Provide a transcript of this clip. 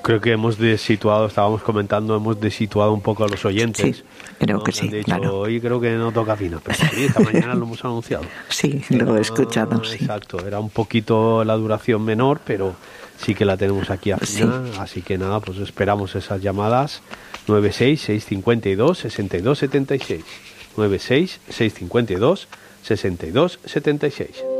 creo que hemos desituado, estábamos comentando, hemos desituado un poco a los oyentes. Sí, creo que sí, han dicho, claro. hoy creo que no toca fina, pero sí, esta mañana lo hemos anunciado. Sí, lo he escuchado, sí. Exacto, era un poquito la duración menor, pero sí que la tenemos aquí afinada, sí. Así que nada, pues esperamos esas llamadas. 96-652-6276. 96-652-6276.